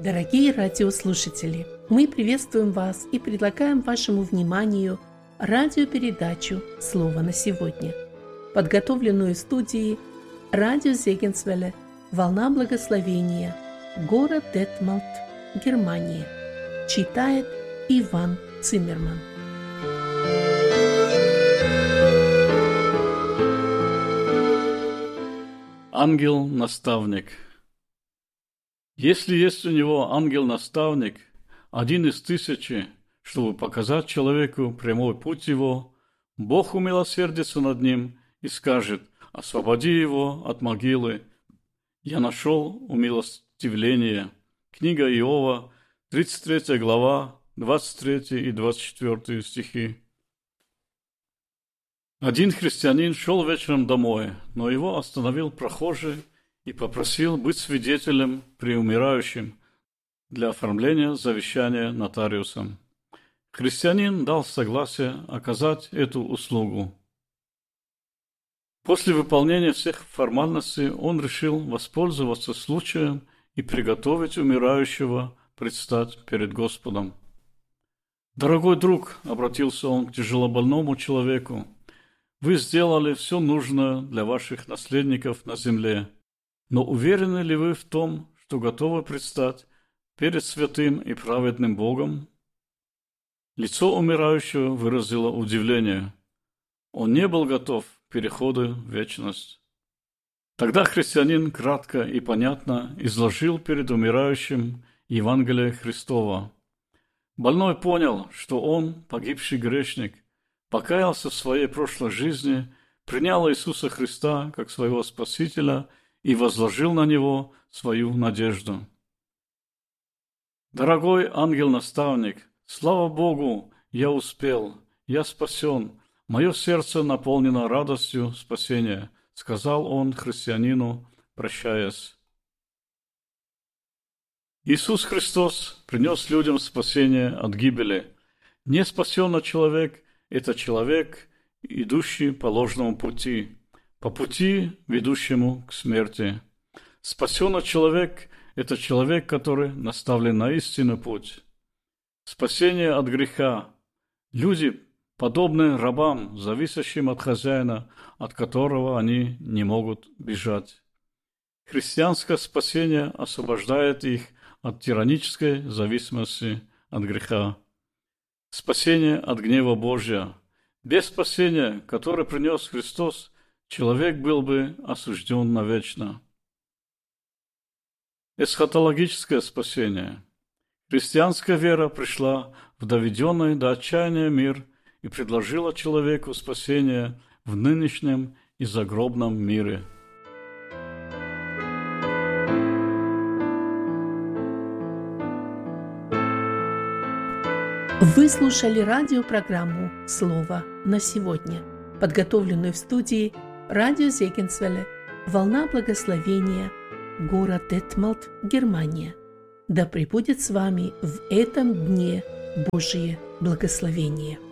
Дорогие радиослушатели, мы приветствуем вас и предлагаем вашему вниманию радиопередачу «Слово на сегодня», подготовленную в студии радио Зегенсвелле «Волна благословения», город Детмалт, Германия. Читает Иван Циммерман. Ангел-наставник. Если есть у него ангел-наставник, один из 1000, чтобы показать человеку прямой путь его, Бог умилосердится над ним и скажет: «Освободи его от могилы». Я нашел умилостивление. Книга Иова, 33 глава, 23 и 24 стихи. Один христианин шел вечером домой, но его остановил прохожий и попросил быть свидетелем при умирающем для оформления завещания нотариусом. Христианин дал согласие оказать эту услугу. После выполнения всех формальностей он решил воспользоваться случаем и приготовить умирающего предстать перед Господом. «Дорогой друг», — обратился он к тяжелобольному человеку, — «вы сделали все нужное для ваших наследников на земле. Но уверены ли вы в том, что готовы предстать перед святым и праведным Богом?» Лицо умирающего выразило удивление. Он не был готов к переходу в вечность. Тогда христианин кратко и понятно изложил перед умирающим Евангелие Христова. Больной понял, что он, погибший грешник, покаялся в своей прошлой жизни, принял Иисуса Христа как своего Спасителя и возложил на Него свою надежду. «Дорогой ангел-наставник, слава Богу, я успел, я спасен, мое сердце наполнено радостью спасения», — сказал он христианину, прощаясь. Иисус Христос принес людям спасение от гибели. Неспасенный человек – это человек, идущий по ложному пути, по пути, ведущему к смерти. Спасенный человек – это человек, который наставлен на истинный путь. Спасение от греха. Люди подобны рабам, зависящим от хозяина, от которого они не могут бежать. Христианское спасение освобождает их от тиранической зависимости от греха. Спасение от гнева Божия. Без спасения, которое принес Христос, человек был бы осужден навечно. Эсхатологическое спасение. Христианская вера пришла в доведенный до отчаяния мир и предложила человеку спасение в нынешнем и загробном мире. Вы слушали радиопрограмму «Слово на сегодня», подготовленную в студии радио Зегенсвелле «Волна благословения», город Детмалт, Германия. Да пребудет с вами в этом дне Божие благословение.